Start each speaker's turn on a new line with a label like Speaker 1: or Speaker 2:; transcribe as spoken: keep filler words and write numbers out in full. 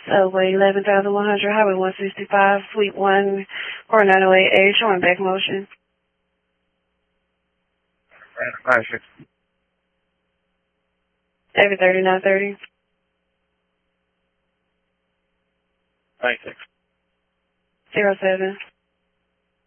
Speaker 1: Subway eleven thousand one hundred, Highway one sixty-five, Suite one, or nine oh eight A, showing back motion.
Speaker 2: Nine six.
Speaker 1: David thirty-nine thirty.
Speaker 2: Nine six.
Speaker 1: Zero seven.